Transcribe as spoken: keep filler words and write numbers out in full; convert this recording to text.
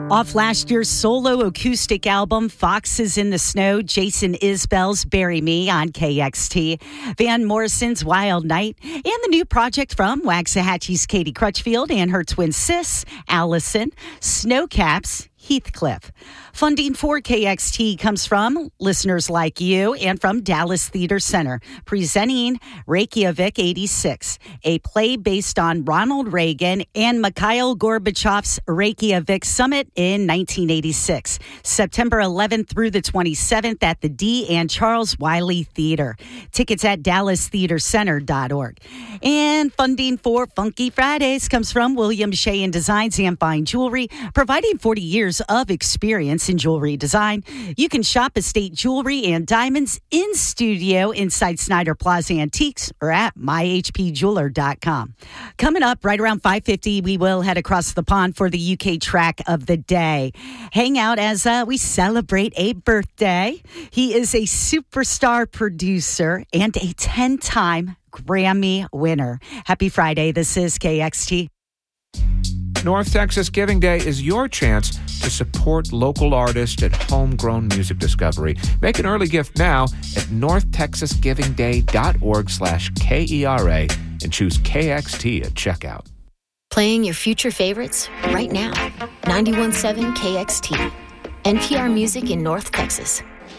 Off last year's solo acoustic album, Foxes in the Snow, Jason Isbell's Bury Me on K X T, Van Morrison's Wild Night, and the new project from Waxahachie's Katie Crutchfield and her twin sis, Allison, Snowcaps, Heathcliff. Funding for K X T comes from listeners like you and from Dallas Theater Center, presenting Reykjavik eighty-six, a play based on Ronald Reagan and Mikhail Gorbachev's Reykjavik Summit in nineteen eighty-six, September eleventh through the twenty-seventh at the D. and Charles Wiley Theater. Tickets at dallas theater center dot org. And funding for Funky Fridays comes from William Shea and Designs and Fine Jewelry, providing forty years of experience in jewelry design. You can shop Estate Jewelry and Diamonds in studio inside Snyder Plaza Antiques or at my h p jeweler dot com. Coming up right around five fifty, we will head across the pond for the U K track of the day. Hang out as uh, we celebrate a birthday. He is a superstar producer and a ten-time Grammy winner. Happy Friday. This is K X T. North Texas Giving Day is your chance to support local artists and homegrown music discovery. Make an early gift now at north texas giving day dot org slash K E R A and choose K X T at checkout. Playing your future favorites right now. ninety-one point seven K X T. N P R Music in North Texas.